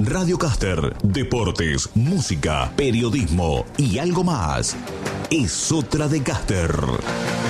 Radio Caster, deportes, música, periodismo y algo más. Es otra de Caster.